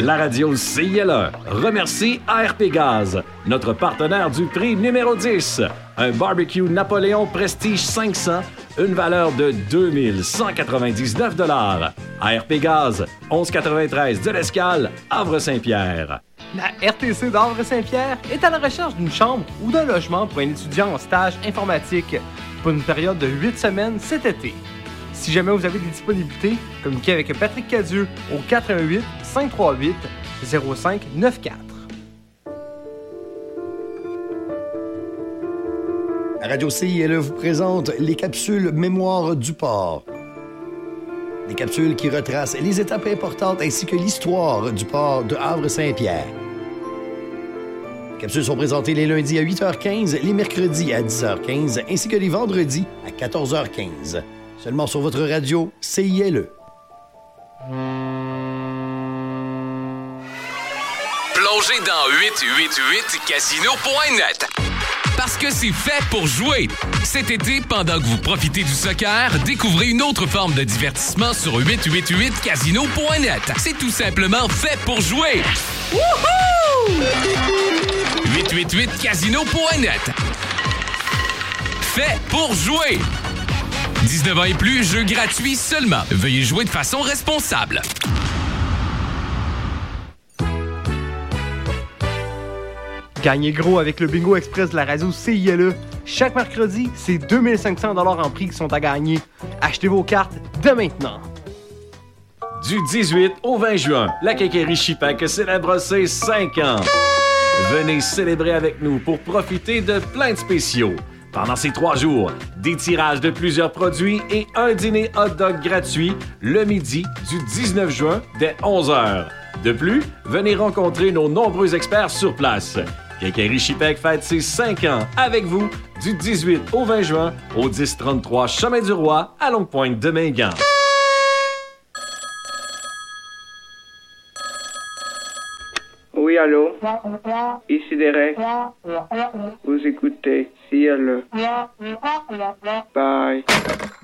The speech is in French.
La radio CILE remercie ARP Gaz, notre partenaire du prix numéro 10. Un barbecue Napoléon Prestige 500, une valeur de 2199 $. ARP Gaz, 1193 de l'Escale, Havre-Saint-Pierre. La RTC d'Havre-Saint-Pierre est à la recherche d'une chambre ou d'un logement pour un étudiant en stage informatique pour une période de 8 semaines cet été. Si jamais vous avez des disponibilités, communiquez avec Patrick Cadieux au 418 538 0594. Radio CILE vous présente les capsules Mémoire du port. Des capsules qui retracent les étapes importantes ainsi que l'histoire du port de Havre-Saint-Pierre. Les capsules sont présentées les lundis à 8h15, les mercredis à 10h15 ainsi que les vendredis à 14h15. Seulement sur votre radio CILE. Plongez dans 888casino.net. Parce que c'est fait pour jouer. Cet été, pendant que vous profitez du soccer, découvrez une autre forme de divertissement sur 888casino.net. C'est tout simplement fait pour jouer. Wouhou! 888casino.net. Fait pour jouer. 19 ans et plus, jeu gratuit seulement. Veuillez jouer de façon responsable. Gagnez gros avec le Bingo Express de la radio CILE. Chaque mercredi, c'est 2500 $ en prix qui sont à gagner. Achetez vos cartes dès maintenant. Du 18 au 20 juin, la Quincaillerie Chipac célèbre ses 5 ans. Venez célébrer avec nous pour profiter de plein de spéciaux. Pendant ces 3 jours, des tirages de plusieurs produits et un dîner hot dog gratuit le midi du 19 juin dès 11h. De plus, venez rencontrer nos nombreux experts sur place. Quincaillerie Chipac fête ses 5 ans avec vous du 18 au 20 juin au 1033 Chemin du Roi à Longue-Pointe de Mingan. Oui, allô? Ici Derek. Vous écoutez CILE. Bye.